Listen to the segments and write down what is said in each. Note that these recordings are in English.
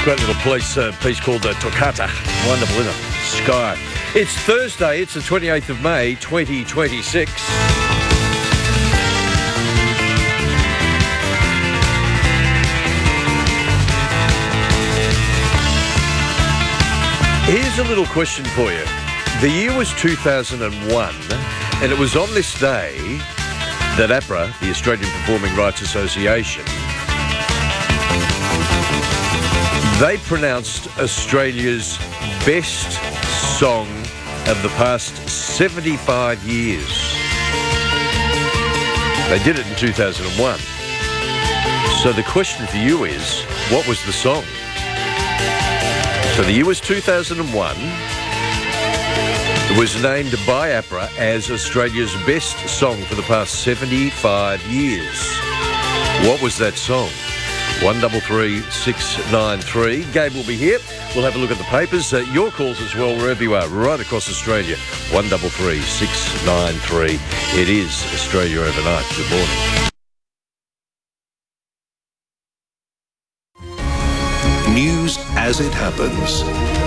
Great little piece called Toccata. Wonderful, isn't it? Sky. It's Thursday. It's the 28th of May, 2026. Here's a little question for you. The year was 2001, and it was on this day that APRA, the Australian Performing Rights Association, they pronounced Australia's best song of the past 75 years. They did it in 2001. So the question for you is, what was the song? So the year was 2001. It was named by APRA as Australia's best song for the past 75 years. What was that song? 133 693. Gabe will be here. We'll have a look at the papers. Your calls as well, wherever you are, right across Australia. 133 693. It is Australia Overnight. Good morning. News as it happens.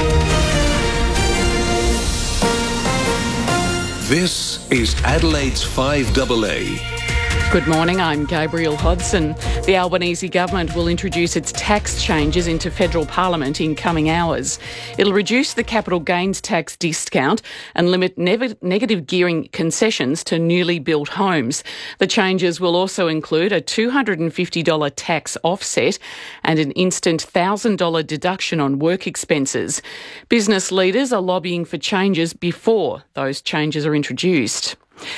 This is Adelaide's 5AA. Good morning, I'm Gabrielle Hodson. The Albanese government will introduce its tax changes into federal parliament in coming hours. It'll reduce the capital gains tax discount and limit negative gearing concessions to newly built homes. The changes will also include a $250 tax offset and an instant $1,000 deduction on work expenses. Business leaders are lobbying for changes before those changes are introduced.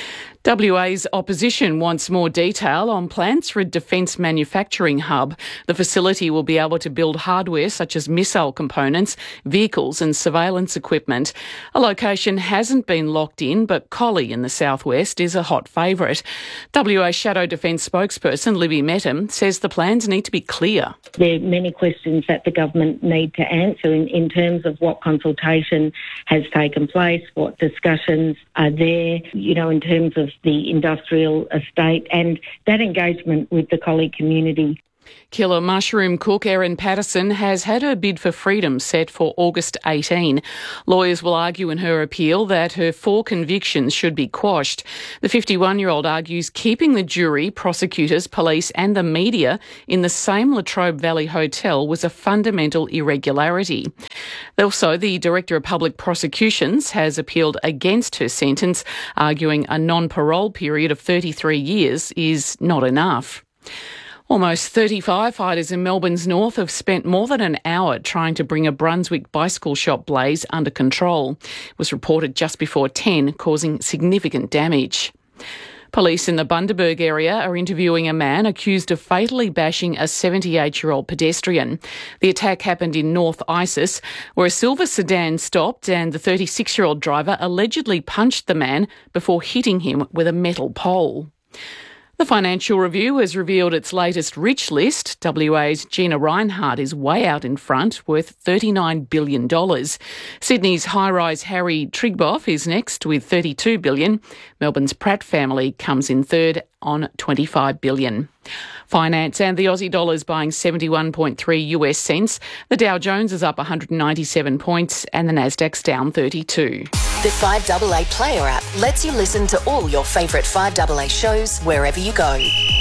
WA's opposition wants more detail on plans for a defence manufacturing hub. The facility will be able to build hardware such as missile components, vehicles and surveillance equipment. A location hasn't been locked in, but Collie in the southwest is a hot favourite. WA Shadow Defence spokesperson Libby Mettam says the plans need to be clear. There are many questions that the government need to answer in terms of what consultation has taken place, what discussions are there, in terms of the industrial estate and that engagement with the Collie community. Killer mushroom cook Erin Patterson has had her bid for freedom set for August 18. Lawyers will argue in her appeal that her 4 convictions should be quashed. The 51-year-old argues keeping the jury, prosecutors, police and the media in the same Latrobe Valley hotel was a fundamental irregularity. Also, the Director of Public Prosecutions has appealed against her sentence, arguing a non-parole period of 33 years is not enough. Almost 30 firefighters in Melbourne's north have spent more than an hour trying to bring a Brunswick bicycle shop blaze under control. It was reported just before 10, causing significant damage. Police in the Bundaberg area are interviewing a man accused of fatally bashing a 78-year-old pedestrian. The attack happened in North Isis, where a silver sedan stopped and the 36-year-old driver allegedly punched the man before hitting him with a metal pole. The Financial Review has revealed its latest rich list. WA's Gina Rinehart is way out in front, worth $39 billion. Sydney's high-rise Harry Trigboff is next with $32 billion. Melbourne's Pratt family comes in third on $25 billion. Finance and the Aussie dollar is buying 71.3 US cents. The Dow Jones is up 197 points and the Nasdaq's down 32. The 5AA Player app lets you listen to all your favourite 5AA shows wherever you go.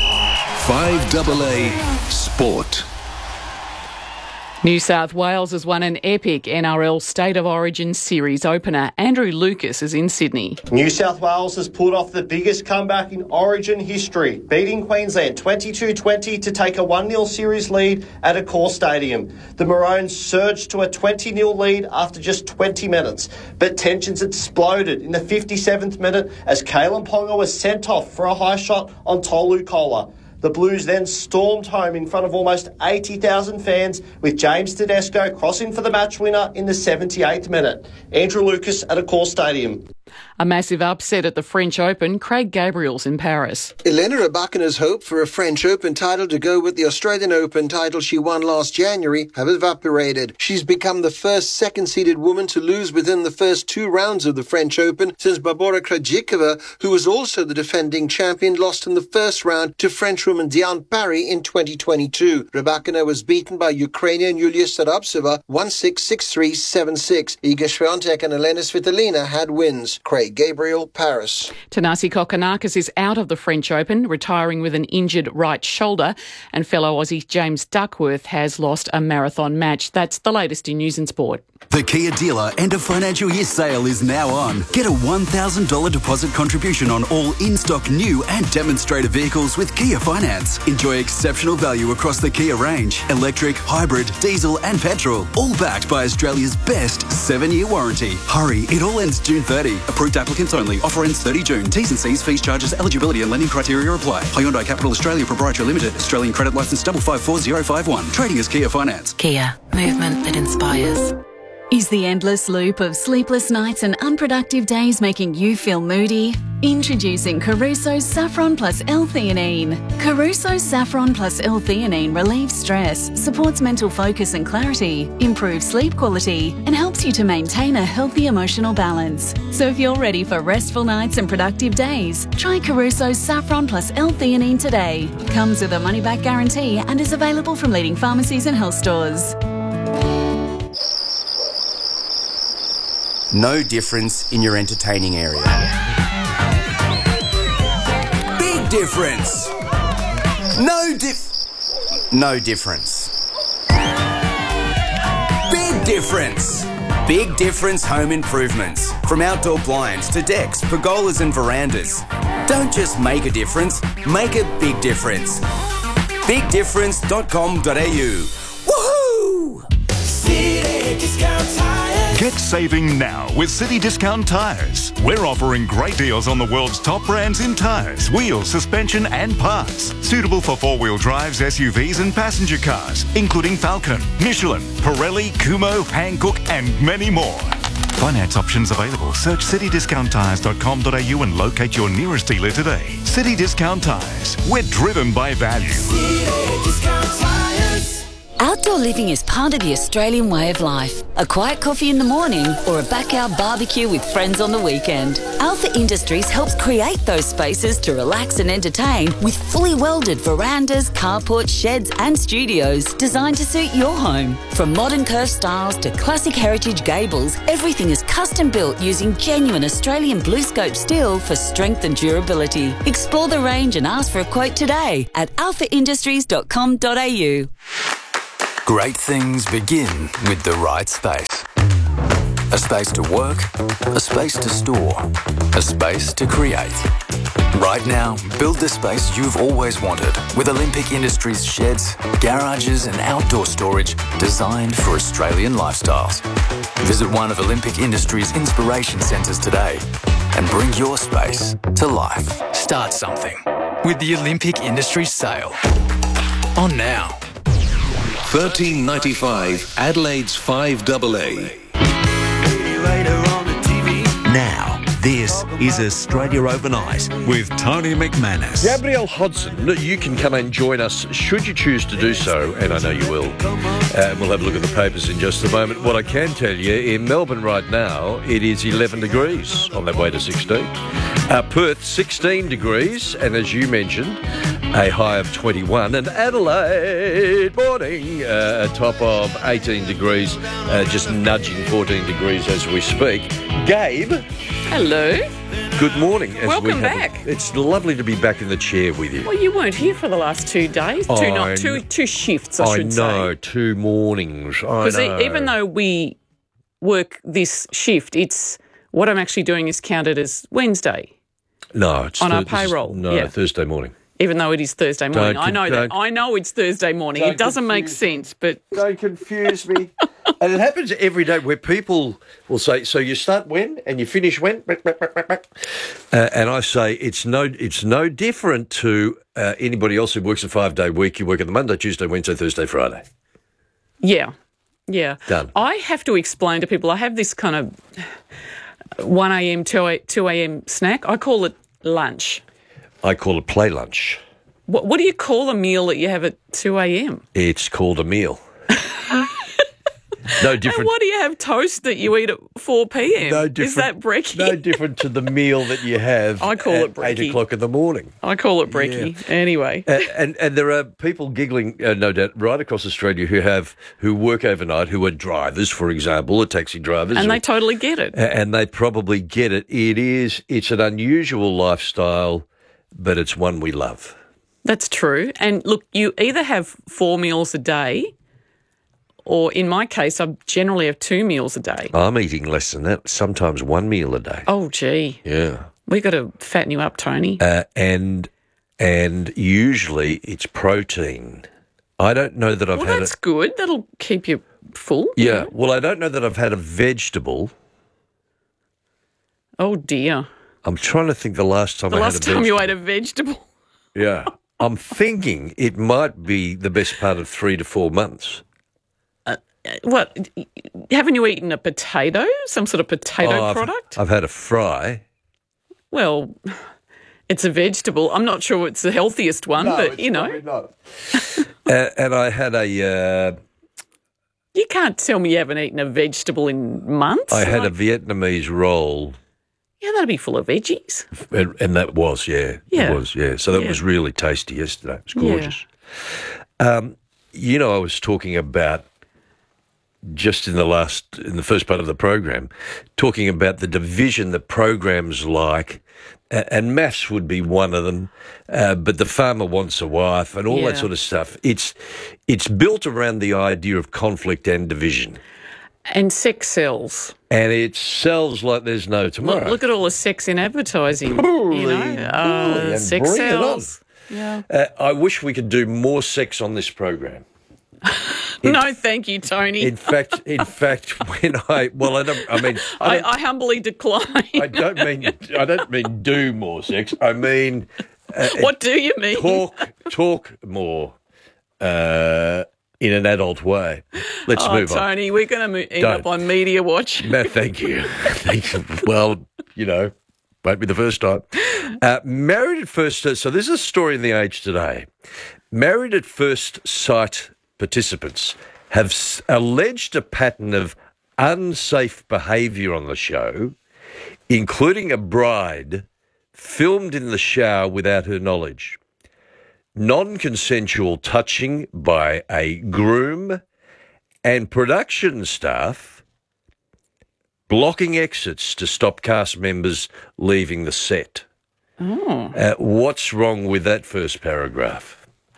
5AA Sport. New South Wales has won an epic NRL State of Origin series opener. Andrew Lucas is in Sydney. New South Wales has pulled off the biggest comeback in Origin history, beating Queensland 22-20 to take a 1-0 series lead at Accor Stadium. The Maroons surged to a 20-0 lead after just 20 minutes, but tensions exploded in the 57th minute as Kalen Ponga was sent off for a high shot on Tolu Kola. The Blues then stormed home in front of almost 80,000 fans, with James Tedesco crossing for the match winner in the 78th minute. Andrew Lucas at Accor Stadium. A massive upset at the French Open. Craig Gabriel's in Paris. Elena Rybakina's hope for a French Open title to go with the Australian Open title she won last January have evaporated. She's become the first second-seeded woman to lose within the first 2 rounds of the French Open since Barbora Krejcikova, who was also the defending champion, lost in the first round to Frenchwoman Diane Parry in 2022. Rybakina was beaten by Ukrainian Yulia Starapseva 1-6, 6-3, 7-6. Iga Swiatek and Elena Svitolina had wins. Craig Gabriel, Paris. Thanasi Kokkinakis is out of the French Open, retiring with an injured right shoulder, and fellow Aussie James Duckworth has lost a marathon match. That's the latest in news and sport. The Kia dealer end of financial year sale is now on. Get a $1,000 deposit contribution on all in-stock new and demonstrator vehicles with Kia Finance. Enjoy exceptional value across the Kia range. Electric, hybrid, diesel and petrol. All backed by Australia's best 7-year warranty. Hurry, it all ends June 30. Approved applicants only. Offer ends 30 June. T's and C's, fees, charges, eligibility and lending criteria apply. Hyundai Capital Australia Proprietary Limited. Australian credit licence 554051. Trading as Kia Finance. Kia. Movement that inspires. Is the endless loop of sleepless nights and unproductive days making you feel moody? Introducing Caruso's Saffron Plus L-theanine. Caruso's Saffron Plus L-theanine relieves stress, supports mental focus and clarity, improves sleep quality, and helps you to maintain a healthy emotional balance. So if you're ready for restful nights and productive days, try Caruso's Saffron Plus L-theanine today. Comes with a money-back guarantee and is available from leading pharmacies and health stores. No difference in your entertaining area. Big difference. No difference. Big difference. Big difference home improvements. From outdoor blinds to decks, pergolas and verandas. Don't just make a difference, make a big difference. BigDifference.com.au. Woohoo! City Discount Tires. Get saving now with City Discount Tires. We're offering great deals on the world's top brands in tyres, wheels, suspension and parts. Suitable for 4-wheel drives, SUVs and passenger cars, including Falcon, Michelin, Pirelli, Kumho, Hankook and many more. Finance options available. Search citydiscounttires.com.au and locate your nearest dealer today. City Discount Tires. We're driven by value. City Discount Tires. Outdoor living is part of the Australian way of life. A quiet coffee in the morning or a backyard barbecue with friends on the weekend. Alpha Industries helps create those spaces to relax and entertain with fully welded verandas, carports, sheds and studios designed to suit your home. From modern curved styles to classic heritage gables, everything is custom built using genuine Australian BlueScope steel for strength and durability. Explore the range and ask for a quote today at alphaindustries.com.au. Great things begin with the right space. A space to work, a space to store, a space to create. Right now, build the space you've always wanted with Olympic Industries sheds, garages and outdoor storage designed for Australian lifestyles. Visit one of Olympic Industries' inspiration centres today and bring your space to life. Start something with the Olympic Industries sale. On now. $13.95 Adelaide's 5AA. Now, this is Australia Overnight with Tony McManus. Gabrielle Hodson, you can come and join us should you choose to do so, and I know you will. We'll have a look at the papers in just a moment. What I can tell you, in Melbourne right now, it is 11 degrees on that way to 16. Perth, 16 degrees, and as you mentioned, a high of 21. And Adelaide, morning, a top of 18 degrees, just nudging 14 degrees as we speak. Gabe. Hello. Good morning. Welcome back. It's lovely to be back in the chair with you. Well, you weren't here for the last 2 days. Two shifts, I should say. I know, 2 mornings. Because even though we work this shift, it's what I'm actually doing is counted as Wednesday. No, it's on our payroll. Thursday morning. Even though it is Thursday morning. I know it's Thursday morning. It doesn't make sense, but... Don't confuse me. And it happens every day where people will say, so you start when and you finish when? And I say it's no different to anybody else who works a 5-day week. You work on the Monday, Tuesday, Wednesday, Thursday, Friday. Yeah. Done. I have to explain to people, I have this kind of 1 a.m., 2 a.m. snack. I call it lunch. I call it play lunch. What do you call a meal that you have at 2 a.m.? It's called a meal. No different. And what do you have toast that you eat at 4 p.m.? No different. Is that brekkie? No different to the meal that you have I call it brekkie. 8 o'clock in the morning. I call it brekkie. Yeah. Anyway. And there are people giggling, no doubt, right across Australia who work overnight, who are drivers, for example, or taxi drivers. And they totally get it. And they probably get it. It's an unusual lifestyle, but it's one we love. That's true. And look, you either have 4 meals a day, or in my case, I generally have 2 meals a day. I'm eating less than that, sometimes 1 meal a day. Oh, gee. Yeah. We've got to fatten you up, Tony. And usually it's protein. I don't know that I've had that's good. That'll keep you full. Yeah. Well, I don't know that I've had a vegetable. Oh, dear. I'm trying to think the last time I had a vegetable. The last time you ate a vegetable? Yeah. I'm thinking it might be the best part of 3 to 4 months. What? Haven't you eaten a potato? Some sort of potato product? I've had a fry. Well, it's a vegetable. I'm not sure it's the healthiest one, but, you know. Not. And I had a... You can't tell me you haven't eaten a vegetable in months. I had a Vietnamese roll. Yeah, that'd be full of veggies. And that was, yeah. Yeah. It was, yeah. So that was really tasty yesterday. It was gorgeous. Yeah. You know, I was talking about just in the first part of the program, talking about the division that programs like, and maths would be one of them, but The Farmer Wants a Wife and all that sort of stuff. It's built around the idea of conflict and division. And sex sells. And it sells like there's no tomorrow. Look at all the sex in advertising. Sex sells. Yeah. I wish we could do more sex on this program. No, thank you, Tony. In fact, when I humbly decline. I don't mean do more sex. I mean, what do you mean? Talk more in an adult way. Let's move on. Tony, we're going to end up on Media Watch. No, thank you. Well, you know, won't be the first time. Married at First... So this is a story in The Age today. Married at First Sight participants have alleged a pattern of unsafe behaviour on the show, including a bride filmed in the shower without her knowledge, non-consensual touching by a groom, and production staff blocking exits to stop cast members leaving the set. Oh. What's wrong with that first paragraph?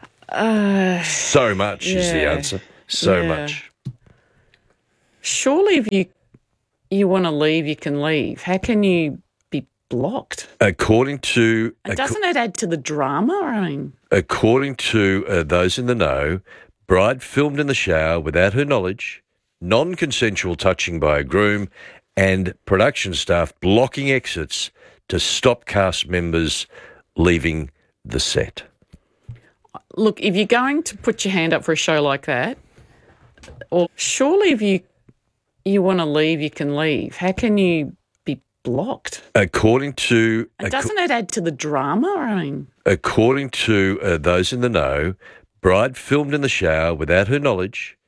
So much is the answer. So much. Surely if you want to leave, you can leave. How can you be blocked? According to... Doesn't it add to the drama? I mean... According to those in the know, bride filmed in the shower without her knowledge, non-consensual touching by a groom, and production staff blocking exits to stop cast members leaving the set. Look, if you're going to put your hand up for a show like that, or surely if you want to leave, you can leave. How can you be blocked? According to... Doesn't it add to the drama? I mean... According to those in the know, bride filmed in the shower without her knowledge,